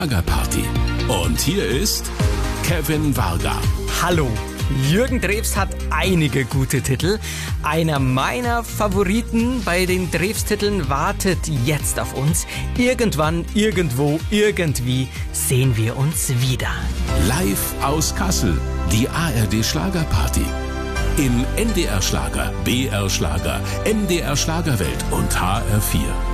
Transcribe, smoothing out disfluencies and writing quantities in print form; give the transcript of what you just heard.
Schlagerparty. Und hier ist Kevin Varga. Hallo. Jürgen Drews hat einige gute Titel. Einer meiner Favoriten bei den Drews-Titeln wartet jetzt auf uns. Irgendwann, irgendwo, irgendwie sehen wir uns wieder. Live aus Kassel, die ARD Schlagerparty. In NDR Schlager, BR Schlager, MDR Schlagerwelt und HR4.